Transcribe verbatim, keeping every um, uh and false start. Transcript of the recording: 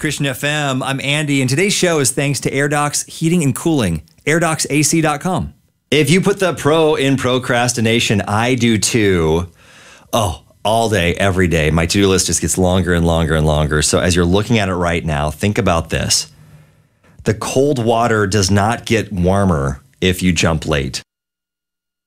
Christian F M. I'm Andy, and today's show is thanks to AirDocs Heating and Cooling, air docs A C dot com. If you put the pro in procrastination, I do too. Oh, all day, every day. My to-do list just gets longer and longer and longer. So as you're looking at it right now, think about this. The cold water does not get warmer if you jump late.